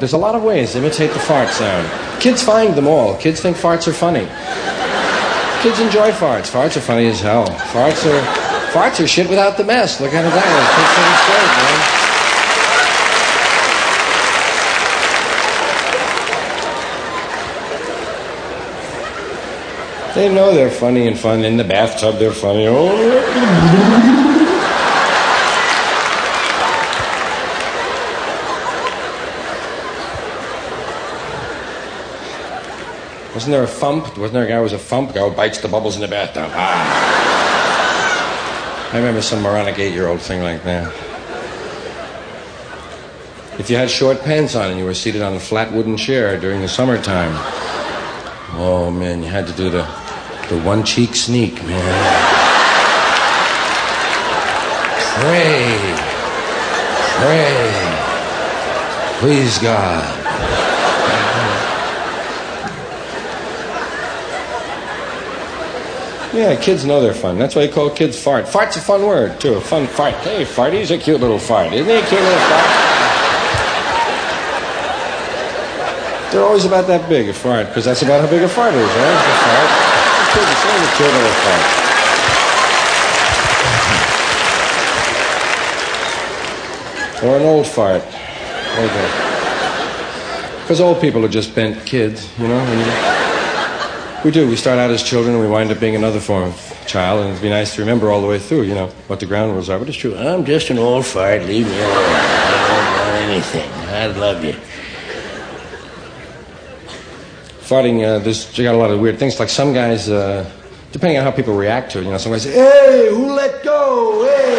There's a lot of ways to imitate the fart sound. Kids find them all. Kids think farts are funny. Kids enjoy farts. Farts are funny as hell. Farts are shit without the mess. Look at it that way. Kids think it's great, man. They know they're funny and fun. In the bathtub, they're funny. Oh. Wasn't there a thump? Wasn't there a guy who was a thump? Guy who bites the bubbles in the bathtub. Ah. I remember some moronic 8-year-old thing like that. If you had short pants on and you were seated on a flat wooden chair during the summertime, oh, man, you had to do the one-cheek sneak, man. Pray. Please, God. Yeah, kids know they're fun. That's why you call kids fart. Fart's a fun word, too. A fun fart. Hey, farty's a cute little fart. Isn't he a cute little fart? They're always about that big, a fart, because that's about how big a fart is, right? A fart. It's always a cute little fart. Or an old fart. Okay. Because old people are just bent kids, you know? We do. We start out as children and we wind up being another form of child, and it'd be nice to remember all the way through, you know, what the ground rules are. But it's true. I'm just an old fart. Leave me alone. I don't want anything. I love you. Farting, you got a lot of weird things. Like some guys, depending on how people react to it, you know, some guys say, hey, who let go? Hey.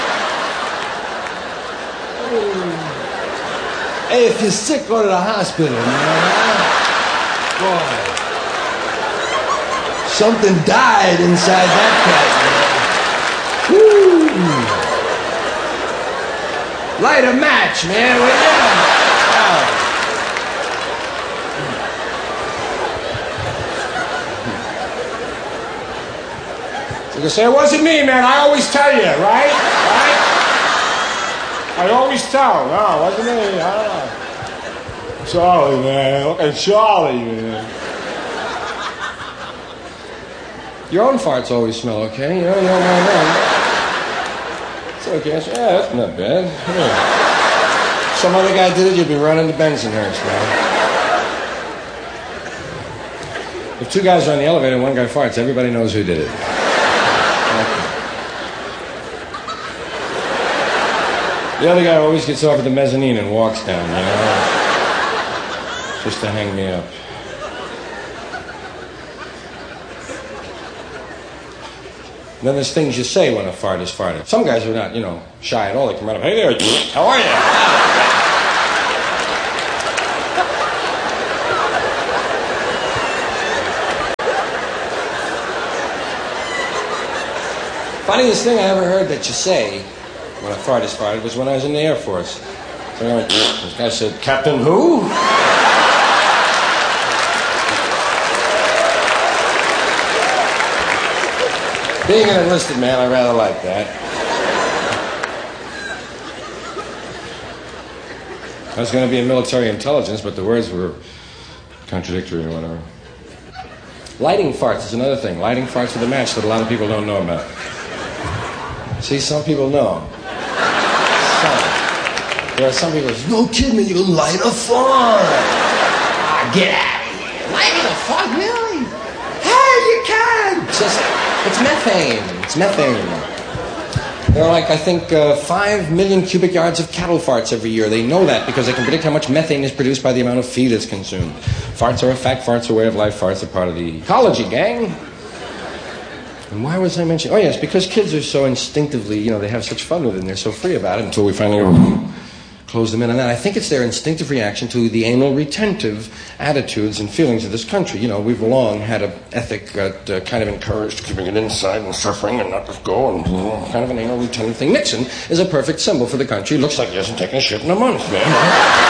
Hey, if you're sick, go to the hospital, man. Boy. Something died inside that cat, man. Woo. Light a match, man. Will you? You can say, it wasn't me, man. I always tell you, right? I always tell. No, it wasn't me. I don't know. Charlie, man. Look at Charlie, man. Your own farts always smell okay. You don't mind that. It's okay. Yeah, that's not bad. Yeah. Some other guy did it, you'd be running to Bensonhurst, man. If two guys are on the elevator and one guy farts, everybody knows who did it. The other guy always gets off at the mezzanine and walks down, you know, just to hang me up. Then there's things you say when a fart is farted. Some guys are not, you know, shy at all. They come right up, hey there, how are you? Funniest thing I ever heard that you say when a fart is farted was when I was in the Air Force. So I went, this guy said, Captain who? Being an enlisted man, I rather like that. I was going to be in military intelligence, but the words were contradictory or whatever. Lighting farts is another thing. Lighting farts with a match that a lot of people don't know about. See, some people know. There are some people who say, no kidding me, you can light a fart. Ah, get out of here. Lighting a fart, really? Hey, you can. It's methane. It's methane. There are like, I think, 5 million cubic yards of cattle farts every year. They know that because they can predict how much methane is produced by the amount of feed that's consumed. Farts are a fact. Farts are a way of life. Farts are part of the ecology, gang. And why was I mentioning? Oh, yes, because kids are so instinctively, you know, they have such fun with it and they're so free about it until we finally close them in on that. I think it's their instinctive reaction to the anal retentive attitudes and feelings of this country. You know, we've long had an ethic that kind of encouraged keeping it inside and suffering and not just go and kind of an anal retentive thing. Nixon is a perfect symbol for the country. Looks like he hasn't taken a shit in a month, man.